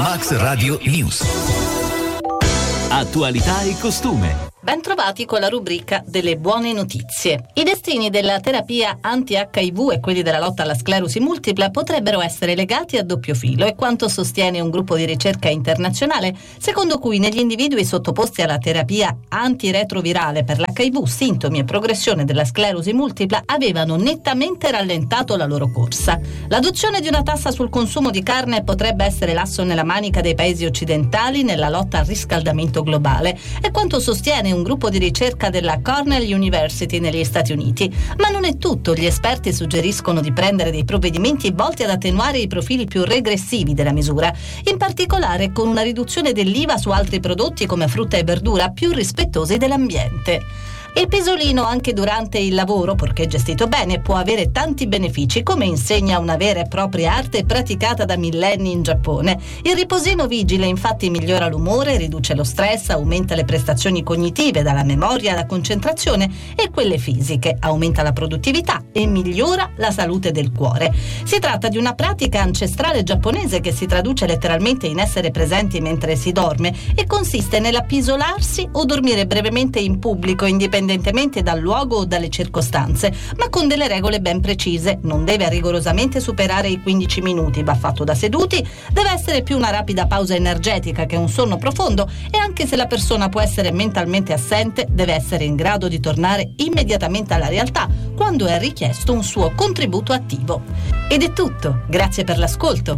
Max Radio News. Attualità e costume. Bentrovati con la rubrica delle buone notizie. I destini della terapia anti-HIV e quelli della lotta alla sclerosi multipla potrebbero essere legati a doppio filo, è quanto sostiene un gruppo di ricerca internazionale, secondo cui negli individui sottoposti alla terapia antiretrovirale per l'HIV, sintomi e progressione della sclerosi multipla avevano nettamente rallentato la loro corsa. L'adozione di una tassa sul consumo di carne potrebbe essere l'asso nella manica dei paesi occidentali nella lotta al riscaldamento globale, è quanto sostiene un gruppo di ricerca della Cornell University negli Stati Uniti. Ma non è tutto, gli esperti suggeriscono di prendere dei provvedimenti volti ad attenuare i profili più regressivi della misura, in particolare con una riduzione dell'IVA su altri prodotti come frutta e verdura più rispettosi dell'ambiente. Il pisolino anche durante il lavoro, purché gestito bene, può avere tanti benefici, come insegna una vera e propria arte praticata da millenni in Giappone. Il riposino vigile infatti migliora l'umore, riduce lo stress, aumenta le prestazioni cognitive, dalla memoria alla concentrazione e quelle fisiche, aumenta la produttività e migliora la salute del cuore. Si tratta di una pratica ancestrale giapponese che si traduce letteralmente in essere presenti mentre si dorme e consiste nell'appisolarsi o dormire brevemente in pubblico, indipendentemente dal luogo o dalle circostanze, ma con delle regole ben precise. Non deve rigorosamente superare i 15 minuti, va fatto da seduti, deve essere più una rapida pausa energetica che un sonno profondo e anche se la persona può essere mentalmente assente, deve essere in grado di tornare immediatamente alla realtà quando è richiesto un suo contributo attivo. Ed è tutto, grazie per l'ascolto.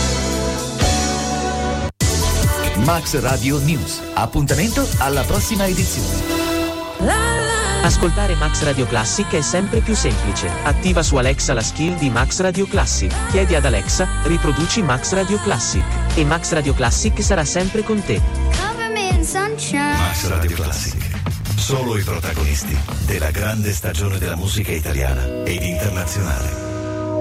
Max Radio News. Appuntamento alla prossima edizione. Ascoltare Max Radio Classic è sempre più semplice. Attiva su Alexa la skill di Max Radio Classic. Chiedi ad Alexa, riproduci Max Radio Classic. E Max Radio Classic sarà sempre con te. Max Radio Classic. Solo i protagonisti della grande stagione della musica italiana ed internazionale.